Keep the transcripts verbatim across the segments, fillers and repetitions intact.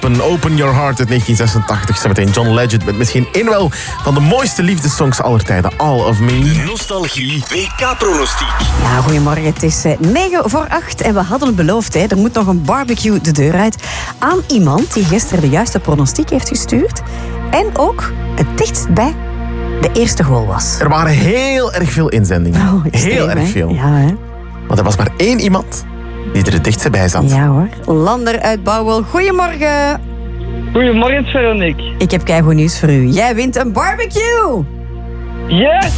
Open, Open Your Heart uit negentien zesentachtig. Zometeen John Legend met misschien één wel van de mooiste liefdessongs aller tijden. All of Me. Nostalgie W K-pronostiek. Ja, goedemorgen. Het is negen voor acht en we hadden beloofd, hè, er moet nog een barbecue de deur uit aan iemand die gisteren de juiste pronostiek heeft gestuurd en ook het dichtst bij de eerste goal was. Er waren heel erg veel inzendingen. Oh, extreem, heel erg hè? veel. Ja, hè? Want er was maar één iemand die er het dichtste bij zat. Ja hoor. Lander uit Bouwel, goedemorgen. Goedemorgen, Veronique. Ik heb keigoed nieuws voor u. Jij wint een barbecue! Yes!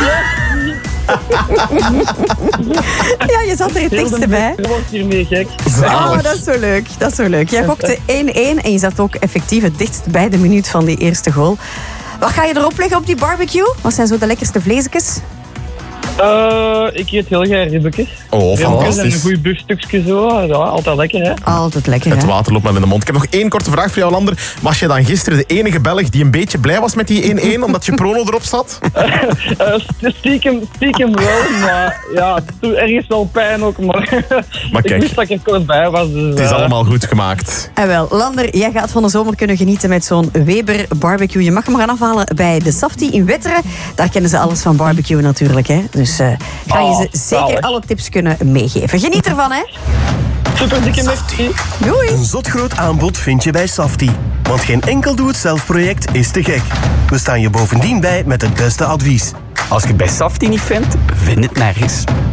Ja, je zat er het dichtste bij. Ik word hiermee gek. Oh, dat is zo leuk. Dat is zo leuk. Jij gokte één-één en je zat ook effectief het dichtst bij de minuut van die eerste goal. Wat ga je erop leggen op die barbecue? Wat zijn zo de lekkerste vleesjes? Uh, ik eet heel graag ribbekjes. Oh, Ribbekjes en een fantastisch. goed buffstukje zo. Ja, altijd lekker, hè? Altijd lekker, Het hè? water loopt me in de mond. Ik heb nog één korte vraag voor jou, Lander. Was je dan gisteren de enige Belg die een beetje blij was met die één-één, omdat je prono erop zat? Uh, stiekem, stiekem wel, maar ja, het doet ergens wel pijn ook, maar, Maar ik kijk, wist dat ik er kort bij was. Dus, het is uh, allemaal goed gemaakt. En wel, Lander, jij gaat van de zomer kunnen genieten met zo'n Weber barbecue. Je mag hem gaan afhalen bij de Safti in Wetteren. Daar kennen ze alles van barbecue natuurlijk, hè. Dus uh, ga je ze Oh, zeker zalig. alle tips kunnen meegeven. Geniet ervan, hè. Super dikke merci. Doei. Een zot groot aanbod vind je bij Safti. Want geen enkel doe-het-zelf-project is te gek. We staan je bovendien bij met het beste advies. Als je het bij Safti niet vindt, vind het nergens.